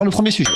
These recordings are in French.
Le premier sujet.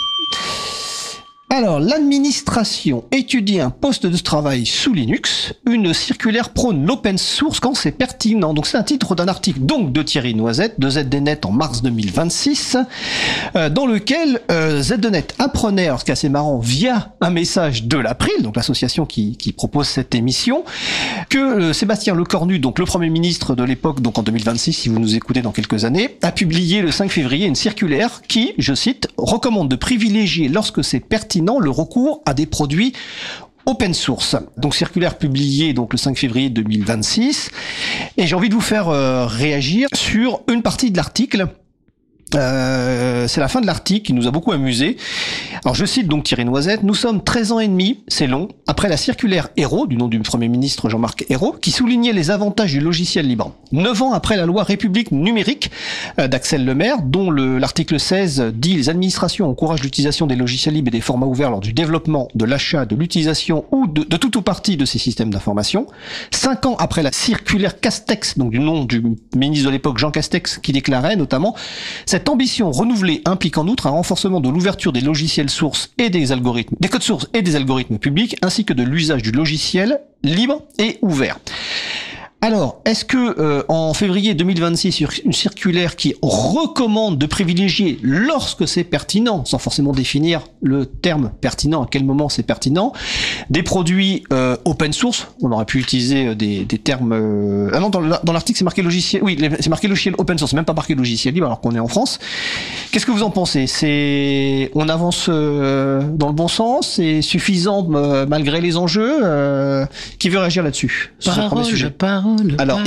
Alors, l'administration étudie un poste de travail sous Linux. Une circulaire prône l'open source quand c'est pertinent. Donc, c'est un titre d'un article donc de Thierry Noisette de ZDNet en mars 2026, dans lequel ZDNet apprenait, alors ce qui est assez marrant, via un message de l'April, donc l'association qui propose cette émission, que Sébastien Lecornu, donc le Premier ministre de l'époque, donc en 2026, si vous nous écoutez dans quelques années, a publié le 5 février une circulaire qui, je cite, recommande de privilégier lorsque c'est pertinent le recours à des produits open source. Donc circulaire publiée donc le 5 février 2026. Et j'ai envie de vous faire réagir sur une partie de l'article. C'est la fin de l'article qui nous a beaucoup amusé. Alors je cite donc Thierry Noisette: nous sommes 13 ans et demi, c'est long, après la circulaire Ayrault, du nom du Premier ministre Jean-Marc Ayrault, qui soulignait les avantages du logiciel libre. 9 ans après la loi République numérique d'Axel Lemaire, dont l'article 16 dit: les administrations encouragent l'utilisation des logiciels libres et des formats ouverts lors du développement, de l'achat, de l'utilisation ou de tout ou partie de ces systèmes d'information. 5 ans après la circulaire Castex, donc du nom du ministre de l'époque Jean Castex, qui déclarait notamment: cette ambition renouvelée implique en outre un renforcement de l'ouverture des logiciels sources et des algorithmes, des codes sources et des algorithmes publics, ainsi que de l'usage du logiciel libre et ouvert. Alors, est-ce que en février 2026, sur une circulaire qui recommande de privilégier lorsque c'est pertinent, sans forcément définir le terme pertinent, à quel moment c'est pertinent, des produits open source, on aurait pu utiliser des termes... Ah non, dans l'article c'est marqué logiciel, oui, c'est marqué logiciel open source, c'est même pas marqué logiciel libre alors qu'on est en France. Qu'est-ce que vous en pensez? On avance dans le bon sens? C'est suffisant malgré les enjeux? Qui veut réagir là-dessus? Alors,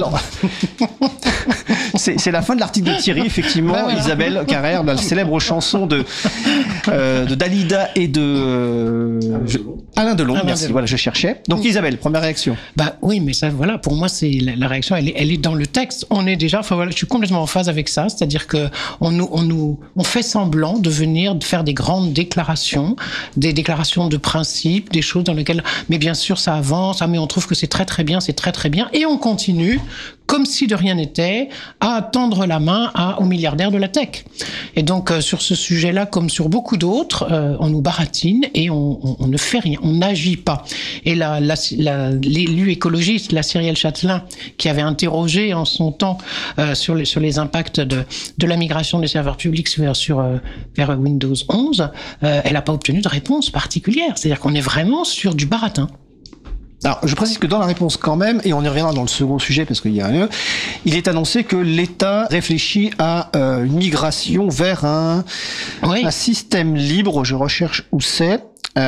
c'est la fin de l'article de Thierry, effectivement. Isabelle Carrère, la célèbre chanson de Dalida et de Alain Delon. Merci. Voilà, je cherchais. Donc Isabelle, première réaction. Bah oui, mais ça, voilà, pour moi, c'est la réaction. Elle est dans le texte. On est déjà. Enfin voilà, je suis complètement en phase avec ça. C'est-à-dire que on fait semblant de faire des grandes déclarations, des déclarations de principe, des choses dans lesquelles, mais bien sûr, ça avance. Ah, mais on trouve que c'est très très bien, c'est très très bien. Et on continue, comme si de rien n'était, à tendre la main aux milliardaires de la tech. Et donc, sur ce sujet-là, comme sur beaucoup d'autres, on nous baratine et on ne fait rien, on n'agit pas. Et l'élu écologiste, la Cyrielle Châtelain, qui avait interrogé en son temps sur les impacts de la migration des serveurs publics vers Windows 11, elle n'a pas obtenu de réponse particulière. C'est-à-dire qu'on est vraiment sur du baratin. Alors, je précise que dans la réponse quand même, et on y reviendra dans le second sujet parce qu'il y a un il est annoncé que l'État réfléchit à une migration vers un système libre. Je recherche où c'est.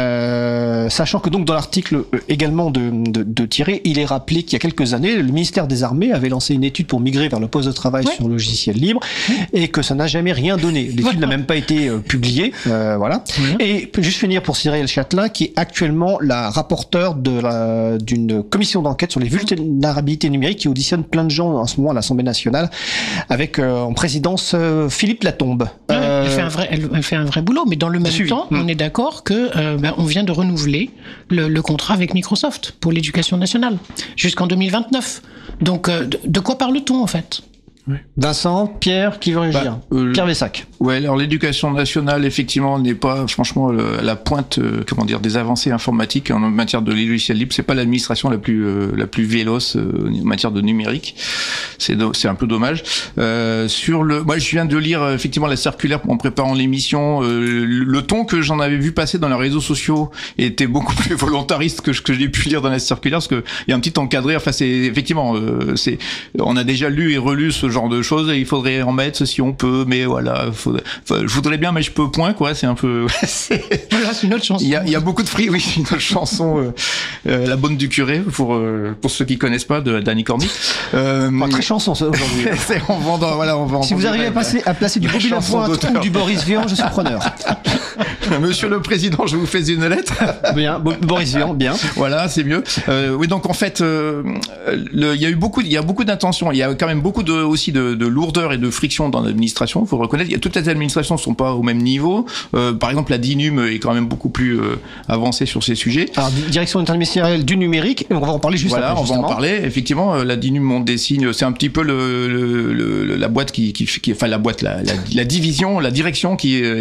Sachant que donc dans l'article également de Thierry, il est rappelé qu'il y a quelques années, le ministère des Armées avait lancé une étude pour migrer vers le poste de travail sur le logiciel libre, et que ça n'a jamais rien donné. L'étude n'a même pas été publiée, voilà. Et juste finir pour Cyrielle Châtelain, qui est actuellement la rapporteure d'une commission d'enquête sur les vulnérabilités numériques qui auditionne plein de gens en ce moment à l'Assemblée nationale, avec en présidence Philippe Latombe. Elle fait un vrai boulot, mais dans le même temps, on est d'accord que on vient de renouveler le contrat avec Microsoft pour l'éducation nationale jusqu'en 2029. Donc, de quoi parle-t-on en fait ? Vincent, Pierre, qui veut réagir? Pierre Vessac. Ouais, alors l'éducation nationale, effectivement, n'est pas franchement la pointe, des avancées informatiques en matière de logiciel libre. C'est pas l'administration la plus véloce en matière de numérique. C'est un peu dommage. Moi, je viens de lire effectivement la circulaire en préparant l'émission. Le ton que j'en avais vu passer dans les réseaux sociaux était beaucoup plus volontariste que j'ai pu lire dans la circulaire, parce que il y a un petit encadré. Enfin, c'est effectivement, on a déjà lu et relu ce genre de choses, et il faudrait en mettre si on peut, mais voilà, je voudrais bien, mais je peux point, quoi. C'est un peu. Voilà, c'est une autre chanson. Il y a beaucoup de fric, oui, une autre chanson, La Bonne du Curé, pour ceux qui connaissent pas, d'Annie Cordy. Très chanson, ça, aujourd'hui. On vend. Si vous arrivez à placer du Bobby Lapointe ou du Boris Vian, je suis preneur. Monsieur le Président, je vous fais une lettre. Bien, Boris Vian, bien. Voilà, c'est mieux. Oui, donc en fait, il y a beaucoup d'intentions. Il y a quand même beaucoup aussi aussi de lourdeur et de friction dans l'administration. Il faut le reconnaître. Toutes les administrations ne sont pas au même niveau. Par exemple, la DINUM est quand même beaucoup plus avancée sur ces sujets. Alors, direction interministérielle du numérique, et on va en parler juste après. On va en parler. Effectivement, la DINUM montre des signes. C'est un petit peu la boîte enfin la boîte, la division, la direction qui